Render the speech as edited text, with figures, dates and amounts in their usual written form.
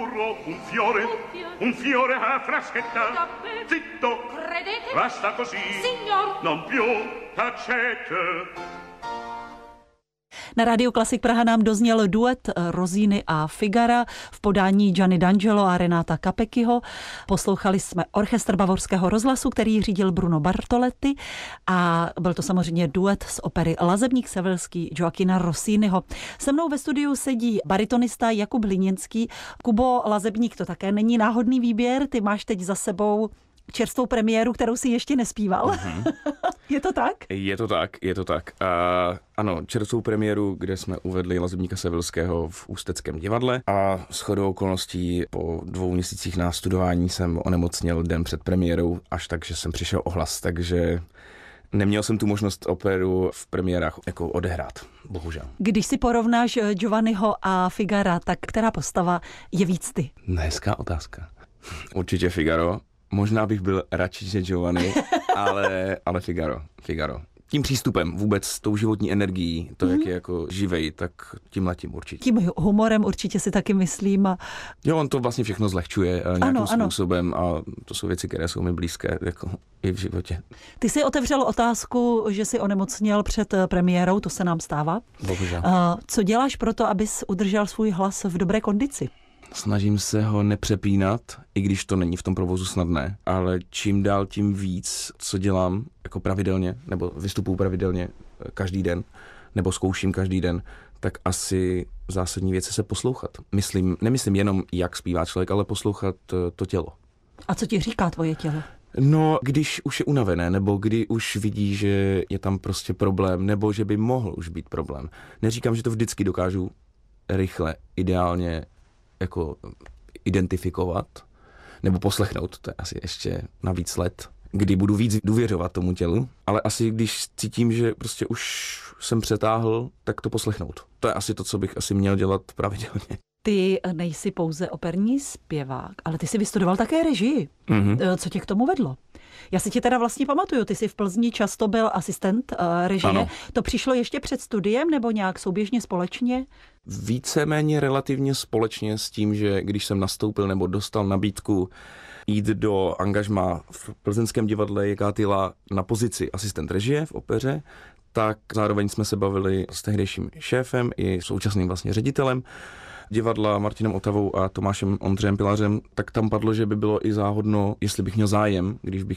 azzurro, un fiore a fraschetta. Zitto, Credete? basta così. Signor. Non più, tacete. Na Rádiu Klasik Praha nám dozněl duet Rosiny a Figara v podání Gianni D'Angelo a Renáta Capecchiho. Poslouchali jsme orchestr Bavorského rozhlasu, který řídil Bruno Bartoletti, a byl to samozřejmě duet z opery Lazebník severský Gioacchina Rossiniho. Se mnou ve studiu sedí baritonista Jakub Hliněnský. Kubo, Lazebník to také není náhodný výběr, ty máš teď za sebou čerstvou premiéru, kterou si ještě nespíval. Je to tak? Je to tak. Ano, čerstvou premiéru, kde jsme uvedli Lazebníka Sevilského v Ústeckém divadle, a shodou okolností po 2 měsících na studování jsem onemocněl den před premiérou, až tak, že jsem přišel o hlas, takže neměl jsem tu možnost operu v premiérách jako odehrát, bohužel. Když si porovnáš Giovanniho a Figara, tak která postava je víc ty? Hezká otázka. Určitě Figaro. Možná bych byl radši, že Giovanni, ale Figaro. Tím přístupem, vůbec tou životní energií, to, jak je jako živej, tak tímhletím určitě. Tím humorem určitě si taky myslím. Jo, on to vlastně všechno zlehčuje nějakým způsobem, a to jsou věci, které jsou mi blízké jako i v životě. Ty jsi otevřel otázku, že jsi onemocněl před premiérou, to se nám stává. Bohužel. Co děláš pro to, abys udržel svůj hlas v dobré kondici? Snažím se ho nepřepínat, i když to není v tom provozu snadné, ale čím dál tím víc, co dělám jako pravidelně, nebo vystupuji pravidelně každý den, nebo zkouším každý den, tak asi zásadní věci se poslouchat. Nemyslím jenom, jak zpívá člověk, ale poslouchat to tělo. A co ti říká tvoje tělo? No, když už je unavené, nebo kdy už vidí, že je tam prostě problém, nebo že by mohl už být problém. Neříkám, že to vždycky dokážu rychle, ideálně jako identifikovat nebo poslechnout, to je asi ještě na víc let, kdy budu víc důvěřovat tomu tělu, ale asi když cítím, že prostě už jsem přetáhl, tak to poslechnout. To je asi to, co bych asi měl dělat pravidelně. Ty nejsi pouze operní zpěvák, ale ty jsi vystudoval také režii. Co tě k tomu vedlo? Já si tě teda vlastně pamatuju, ty jsi v Plzni často byl asistent režie. Ano. To přišlo ještě před studiem nebo nějak souběžně společně? Víceméně relativně společně s tím, že když jsem nastoupil nebo dostal nabídku jít do angažmá v Plzeňském divadle Jekátila na pozici asistent režie v opeře, tak zároveň jsme se bavili s tehdejším šéfem i současným vlastně ředitelem divadla Martinem Otavou a Tomášem Ondřejem Pilařem, tak tam padlo, že by bylo i záhodno, jestli bych měl zájem, když bych